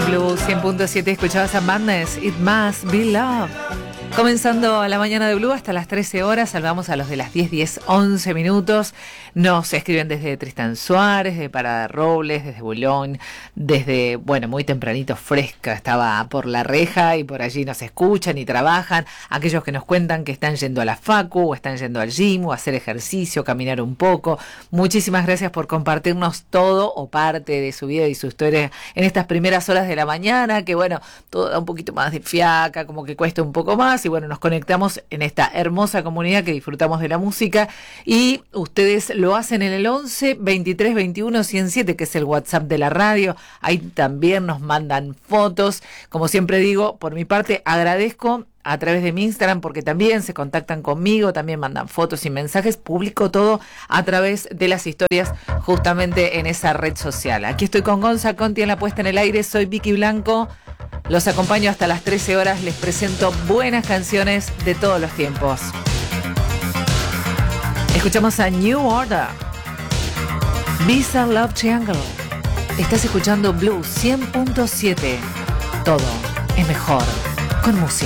en Blue 100.7 escuchabas a Madness, It Must Be Love. Comenzando la mañana de Blue hasta las 13 horas, salvamos a los de las 10:11 minutos. Nos escriben desde Tristán Suárez, de Parada Robles, desde Boulogne, desde, muy tempranito, Fresca, estaba por La Reja y por allí nos escuchan y trabajan. Aquellos que nos cuentan que están yendo a la facu, o están yendo al gym, o a hacer ejercicio, caminar un poco. Muchísimas gracias por compartirnos todo o parte de su vida y su historia en estas primeras horas de la mañana, que todo da un poquito más de fiaca, como que cuesta un poco más. Y nos conectamos en esta hermosa comunidad que disfrutamos de la música y ustedes lo hacen en el 11 23 21 107, que es el WhatsApp de la radio. Ahí también nos mandan fotos. Como siempre digo, por mi parte agradezco a través de mi Instagram porque también se contactan conmigo, también mandan fotos y mensajes, publico todo a través de las historias justamente en esa red social. Aquí estoy con Gonza Conti en la puesta en el aire, soy Vicky Blanco. Los acompaño hasta las 13 horas, les presento buenas canciones de todos los tiempos. Escuchamos a New Order, Visa Love Triangle. Estás escuchando Blue 100.7. Todo es mejor con música.